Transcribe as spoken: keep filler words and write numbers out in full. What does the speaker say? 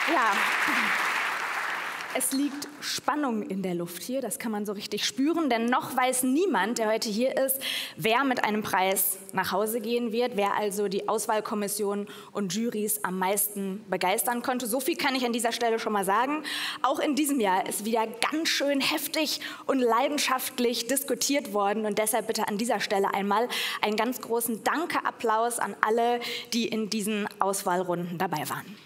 Ja, es liegt Spannung in der Luft hier, das kann man so richtig spüren, denn noch weiß niemand, der heute hier ist, wer mit einem Preis nach Hause gehen wird, wer also die Auswahlkommission und Jurys am meisten begeistern konnte. So viel kann ich an dieser Stelle schon mal sagen. Auch in diesem Jahr ist wieder ganz schön heftig und leidenschaftlich diskutiert worden und deshalb bitte an dieser Stelle einmal einen ganz großen Danke-Applaus an alle, die in diesen Auswahlrunden dabei waren.